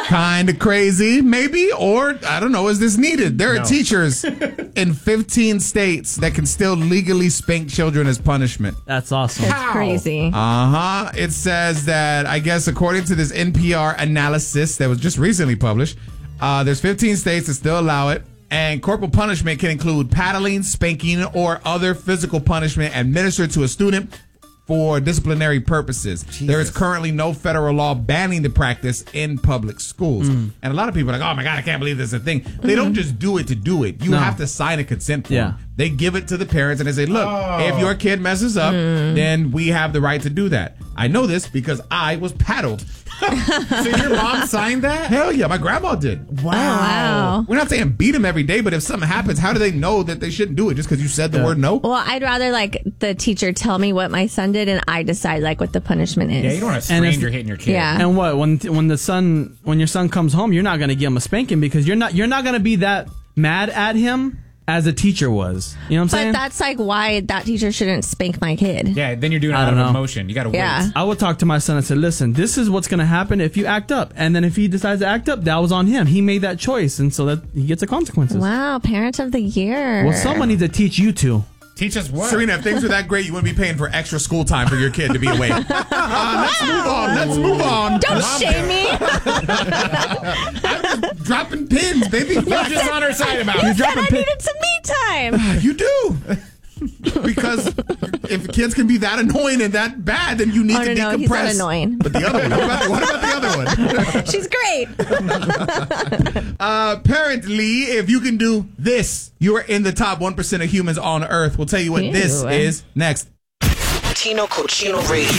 Kind of crazy, maybe, or I don't know, is this needed? There are teachers in 15 states that can still legally spank children as punishment. That's awesome. That's crazy. It says that, I guess, according to this NPR analysis that was just recently published, there's 15 states that still allow it. And corporal punishment can include paddling, spanking, or other physical punishment administered to a student for disciplinary purposes. Jesus. There is currently no federal law banning the practice in public schools. And a lot of people are like, oh my God, I can't believe this is a thing. They don't just do it to do it. You have to sign a consent form. Yeah. They give it to the parents and they say, look, if your kid messes up, then we have the right to do that. I know this because I was paddled. So your mom signed that? Hell yeah, my grandma did. Wow. We're not saying beat them every day, but if something happens, how do they know that they shouldn't do it just because you said the word no? Well, I'd rather like the teacher tell me what my son did and I decide like what the punishment is. Yeah, you don't want to scream you're hitting your kid. Yeah. And what when your son comes home, you're not going to give him a spanking because you're not going to be that mad at him as a teacher was. You know what I'm saying? But that's like why that teacher shouldn't spank my kid. Yeah, then you're doing it out of emotion. You got to wait. I would talk to my son and say, listen, this is what's going to happen if you act up. And then if he decides to act up, that was on him. He made that choice. And so that he gets the consequences. Wow, Parent of the Year. Well, someone needs to teach you two. Teach us what? Serena, if things were that great, you wouldn't be paying for extra school time for your kid to be away. Let's move on. Don't shame me. I'm just dropping pins, baby. You're just on her side about it. You said I needed some me time. You do. Because if kids can be that annoying and that bad, then you need to decompress. He's not annoying. But the other one, what about the other one? She's great. Apparently, if you can do this, you are in the top 1% of humans on Earth. We'll tell you what this is next. Tino Cochino Radio.